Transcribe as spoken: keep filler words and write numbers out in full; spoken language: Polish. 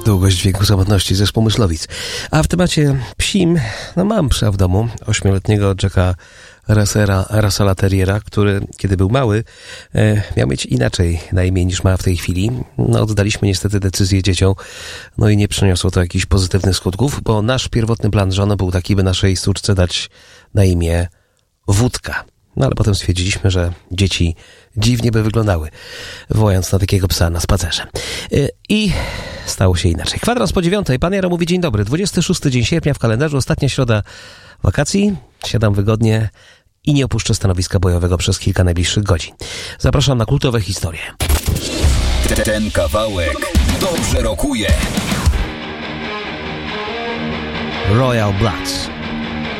Długość wieku samotności, zespół Myslowic. A w temacie psim, no mam psa w domu, ośmioletniego Jacka Russera, Russella Terriera, który, kiedy był mały, e, miał mieć inaczej na imię niż ma w tej chwili. No, oddaliśmy niestety decyzję dzieciom, no i nie przyniosło to jakichś pozytywnych skutków, bo nasz pierwotny plan żony był taki, by naszej córce dać na imię Wódka. No ale potem stwierdziliśmy, że dzieci dziwnie by wyglądały, wołając na takiego psa na spacerze. I stało się inaczej. Kwadrans po dziewiątej. Pan Jaro mówi: dzień dobry. dwudziesty szósty dzień sierpnia w kalendarzu, ostatnia środa wakacji. Siadam wygodnie i nie opuszczę stanowiska bojowego przez kilka najbliższych godzin. Zapraszam na kultowe historie. Ten kawałek dobrze rokuje. Royal Bloods.